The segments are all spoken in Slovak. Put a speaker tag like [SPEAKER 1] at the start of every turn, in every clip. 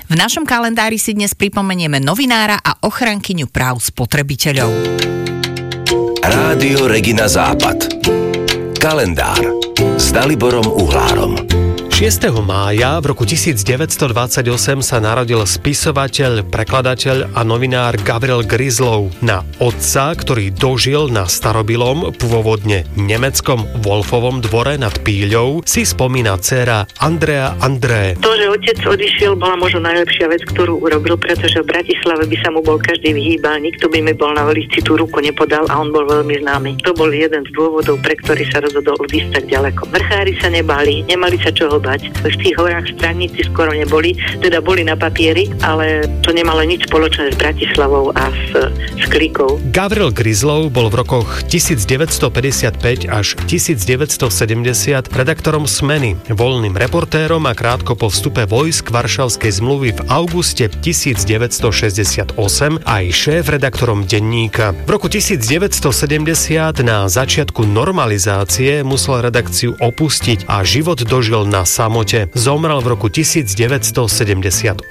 [SPEAKER 1] V našom kalendári si dnes pripomenieme novinára a ochrankyňu práv spotrebiteľov.
[SPEAKER 2] Rádio Regina Západ. Kalendár s Daliborom Uhlárom.
[SPEAKER 3] 6. mája v roku 1928 sa narodil spisovateľ, prekladateľ a novinár Gabriel Grislow. Na otca, ktorý dožil na starobilom, pôvodne nemeckom Wolfovom dvore nad Píľou, si spomína dcéra Andrea André.
[SPEAKER 4] To, že otec odišiel, bola možno najlepšia vec, ktorú urobil, pretože v Bratislave by sa mu bol každý vyhýbal, nikto by mi bol na ulici tú ruku nepodal a on bol veľmi známy. To bol jeden z dôvodov, pre ktorý sa rozhodol odísť tak ďaleko. Vrchári sa nebali, nemali sa čoho bať. V tých horách straníci skoro neboli, teda boli na papieri, ale to nemalo nič spoločné s Bratislavou a s klikou.
[SPEAKER 3] Gabriel Grislow bol v rokoch 1955 až 1970 redaktorom Smeny, voľným reportérom a krátko po vstupe vojsk Varšavskej zmluvy v auguste 1968 aj šéf-redaktorom denníka. V roku 1970 na začiatku normalizácie musel redakciu opustiť a život dožil na samote. Zomrel v roku 1978.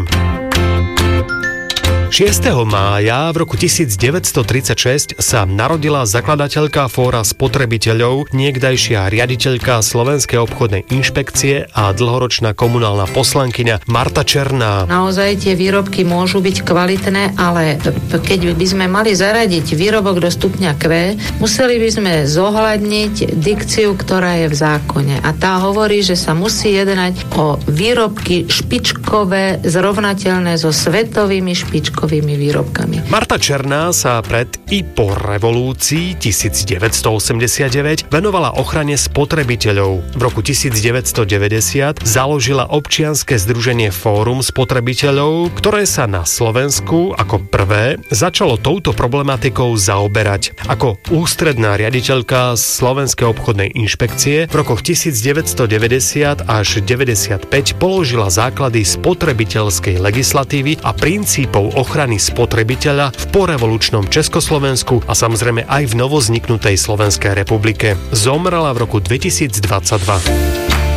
[SPEAKER 3] 6. mája v roku 1936 sa narodila zakladateľka Fóra spotrebiteľov, niekdajšia riaditeľka Slovenskej obchodnej inšpekcie a dlhoročná komunálna poslankyňa Marta Černá.
[SPEAKER 5] Naozaj tie výrobky môžu byť kvalitné, ale keď by sme mali zaradiť výrobok do stupňa Q, museli by sme zohľadniť dikciu, ktorá je v zákone. A tá hovorí, že sa musí jednať o výrobky špičkové, zrovnateľné so svetovými špičkovými výrobkami.
[SPEAKER 3] Marta Černá sa pred i po revolúcii 1989 venovala ochrane spotrebiteľov. V roku 1990 založila občianske združenie Fórum spotrebiteľov, ktoré sa na Slovensku ako prvé začalo touto problematikou zaoberať. Ako ústredná riaditeľka Slovenskej obchodnej inšpekcie v rokoch 1990 až 95 položila základy spotrebiteľskej legislatívy a princípov ochrany spotrebiteľa v porevolučnom Československu a samozrejme aj v novozniknutej Slovenskej republike. Zomrela v roku 2022.